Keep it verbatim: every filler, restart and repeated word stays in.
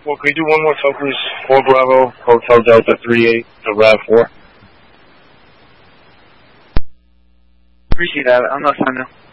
four. Could you do one more Focus four Bravo, Hotel Delta three eight, to RAV four? Appreciate that. I'm not signing.